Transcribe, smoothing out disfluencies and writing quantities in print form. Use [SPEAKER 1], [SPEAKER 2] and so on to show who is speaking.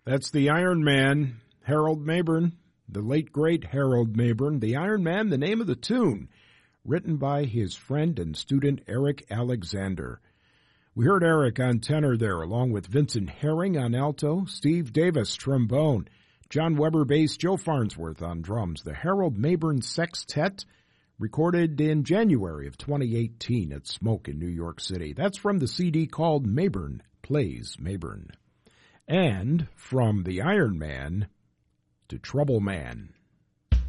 [SPEAKER 1] That's the Iron Man, Harold Mabern, the late, great Harold Mabern. The Iron Man, the name of the tune, written by his friend and student Eric Alexander. We heard Eric on tenor there, along with Vincent Herring on alto, Steve Davis trombone, John Weber bass, Joe Farnsworth on drums. The Harold Mabern Sextet, recorded in January of 2018 at Smoke in New York City. That's from the CD called Mabern Plays Mabern. And from the Iron Man to Trouble Man.